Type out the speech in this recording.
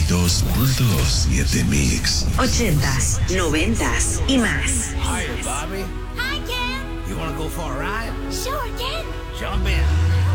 92.7 Mix. 80s, 90s y más. Hi, Bobby. Hi, Ken. You want to go for a ride? Sure, Ken. Jump in.